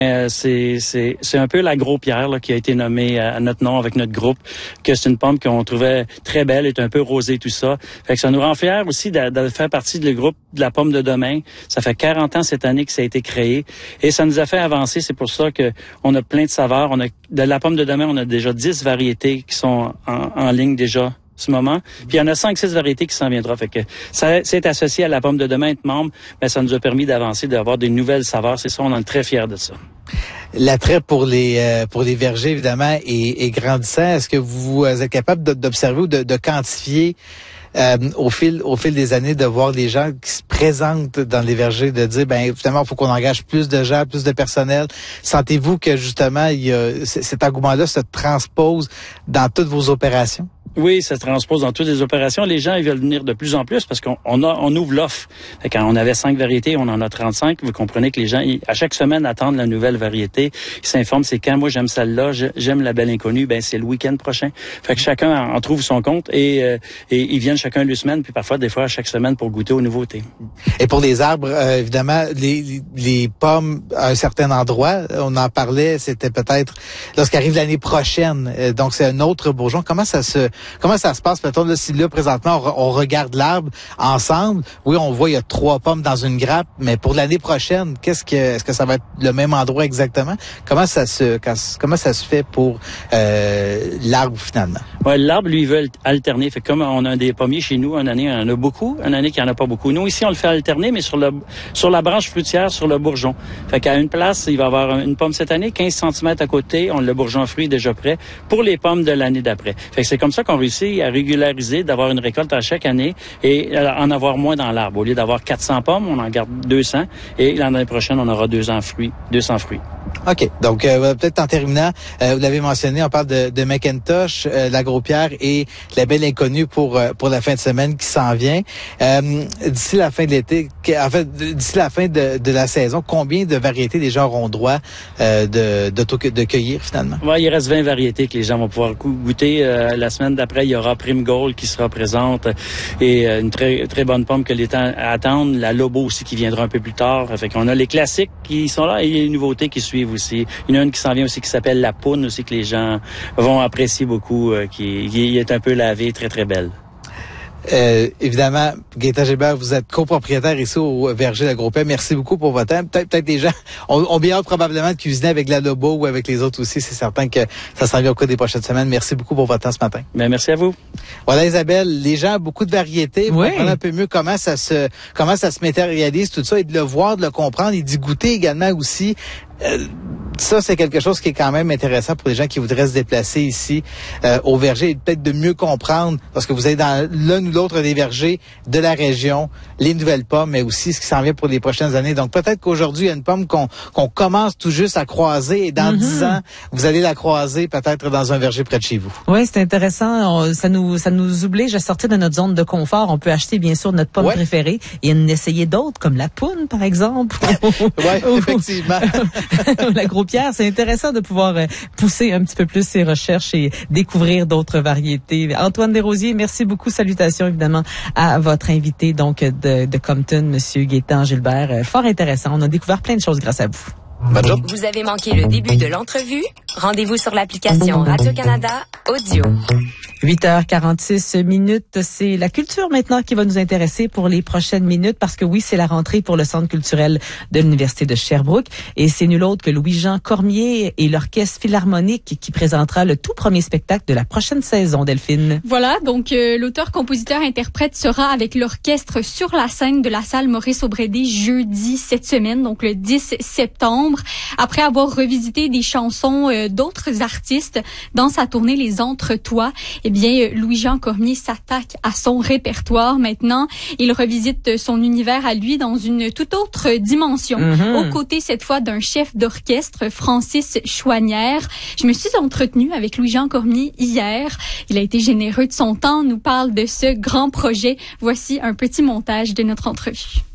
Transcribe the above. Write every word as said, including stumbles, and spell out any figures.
Euh, c'est, c'est, c'est un peu la gros pierre là, qui a été nommée à notre nom avec notre groupe, que c'est une pomme qu'on trouvait très belle, est un peu rosée, tout ça. Fait que ça nous rend fiers aussi de, de faire partie du groupe de la pomme de demain. Ça fait quarante ans cette année que ça a été créé et ça nous a fait avancer. C'est pour ça que on a plein de saveurs. On a de la pomme de demain, on a déjà dix variétés qui sont en, en ligne déjà. Ce moment. Puis il y en a cinq six variétés qui s'en viendra. Fait que ça, c'est associé à la pomme de demain, être membre, mais ça nous a permis d'avancer, d'avoir des nouvelles saveurs. C'est ça, on est très fiers de ça. L'attrait pour les euh, pour les vergers, évidemment, est, est grandissant. Est-ce que vous êtes capable d'observer ou de, de quantifier euh, au fil au fil des années, de voir les gens qui se présentent dans les vergers, de dire, ben finalement, il faut qu'on engage plus de gens, plus de personnel. Sentez-vous que, justement, il y a, cet engouement-là se transpose dans toutes vos opérations? Oui, ça se transpose dans toutes les opérations. Les gens, ils veulent venir de plus en plus parce qu'on on a, on ouvre l'offre. Quand on avait cinq variétés, on en a trente-cinq. Vous comprenez que les gens, ils, à chaque semaine, attendent la nouvelle variété. Ils s'informent, c'est quand moi j'aime celle-là, j'aime la belle inconnue, ben c'est le week-end prochain. Fait que chacun en, en trouve son compte et, euh, et ils viennent chacun deux semaines, puis parfois, des fois, chaque semaine pour goûter aux nouveautés. Et pour les arbres, euh, évidemment, les, les pommes à un certain endroit, on en parlait, c'était peut-être lorsqu'arrive l'année prochaine. Euh, donc, c'est un autre bourgeon. Comment ça se, comment ça se passe? Mettons, là, si là, présentement, on, on regarde l'arbre ensemble, oui, on voit, il y a trois pommes dans une grappe, mais pour l'année prochaine, qu'est-ce que, est-ce que ça va être le même endroit exactement? Comment ça se, comment ça se fait pour euh, l'arbre, finalement? Ouais, l'arbre, lui, il veut alterner. Fait que comme on a des pommiers chez nous, une année, il y en a beaucoup, une année, qu'il n'y en a pas beaucoup. Nous, ici, on le fait alterner, mais sur le sur la branche fruitière, sur le bourgeon. Fait qu'à une place, il va y avoir une pomme cette année, quinze centimètres à côté, on le bourgeon fruit est déjà prêt pour les pommes de l'année d'après. Fait que c'est comme ça qu'on réussit à régulariser, d'avoir une récolte à chaque année et en avoir moins dans l'arbre. Au lieu d'avoir quatre cents pommes, on en garde deux cents et l'année prochaine, on aura deux cents fruits, deux cents fruits. OK. Donc, euh, peut-être en terminant, euh, vous l'avez mentionné, on parle de, de McIntosh, euh, la Gros-Pierre et la Belle Inconnue pour euh, pour la fin de semaine qui s'en vient. Euh, d'ici la fin de l'été, en fait, d'ici la fin de, de la saison, combien de variétés les gens auront droit euh, de, de, de cueillir finalement? Ouais, il reste vingt variétés que les gens vont pouvoir goûter. Euh, la semaine d'après, il y aura Prime Gold qui sera présente et euh, une très très bonne pomme que les temps attendent. La Lobo aussi qui viendra un peu plus tard. Fait qu'on a les classiques qui sont là et les nouveautés qui suivent aussi. Il y en a une qui s'en vient aussi qui s'appelle la Poune aussi que les gens vont apprécier beaucoup, euh, qui, qui est un peu lavée, très très belle. Euh, évidemment, Gaétan Gilbert, vous êtes copropriétaire ici au verger La Gros-Pierre. Merci beaucoup pour votre temps. Peut-être, peut-être les gens ont, ont bien hâte probablement de cuisiner avec la Lobo ou avec les autres aussi. C'est certain que ça s'en vient au cours des prochaines semaines. Merci beaucoup pour votre temps ce matin. Bien, merci à vous. Voilà, Isabelle, les gens ont beaucoup de variétés. Vous comprenez un peu mieux comment ça se comment ça se matérialise, tout ça, et de le voir, de le comprendre et d'y goûter également aussi. Euh, ça, c'est quelque chose qui est quand même intéressant pour les gens qui voudraient se déplacer ici euh, au verger et peut-être de mieux comprendre, parce que vous êtes dans l'un ou l'autre des vergers de la région, les nouvelles pommes, mais aussi ce qui s'en vient pour les prochaines années. Donc, peut-être qu'aujourd'hui, il y a une pomme qu'on qu'on commence tout juste à croiser et dans dix mm-hmm. ans, vous allez la croiser peut-être dans un verger près de chez vous. Oui, c'est intéressant. On, ça nous ça nous oblige à sortir de notre zone de confort. On peut acheter, bien sûr, notre pomme ouais. préférée et en essayer d'autres, comme la Poune, par exemple. Oui, effectivement. La Gros-Pierre, c'est intéressant de pouvoir pousser un petit peu plus ses recherches et découvrir d'autres variétés. Antoine Desrosiers, merci beaucoup. Salutations évidemment à votre invité donc de, de Compton, Monsieur Gaétan Gilbert. Fort intéressant. On a découvert plein de choses grâce à vous. Bonne journée. Vous avez manqué le début de l'entrevue? Rendez-vous sur l'application Radio-Canada Audio. huit heures quarante-six minutes. C'est la culture maintenant qui va nous intéresser pour les prochaines minutes parce que oui, c'est la rentrée pour le Centre culturel de l'Université de Sherbrooke et c'est nul autre que Louis-Jean Cormier et l'Orchestre Philharmonique qui présentera le tout premier spectacle de la prochaine saison, Delphine. Voilà, donc euh, l'auteur-compositeur-interprète sera avec l'orchestre sur la scène de la salle Maurice-Aubrédé jeudi cette semaine, donc le dix septembre. Après avoir revisité des chansons euh, d'autres artistes dans sa tournée Les Entre-Toi, eh bien, Louis-Jean Cormier s'attaque à son répertoire maintenant. Il revisite son univers à lui dans une toute autre dimension, mm-hmm. aux côtés cette fois d'un chef d'orchestre, Francis Chouanière. Je me suis entretenue avec Louis-Jean Cormier hier. Il a été généreux de son temps, nous parle de ce grand projet. Voici un petit montage de notre entrevue.